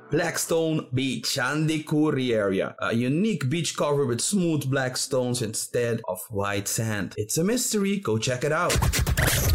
Blackstone Beach, Candi Curry area. A unique beach cover with smooth black stones instead of white sand. It's a mystery, go check it out.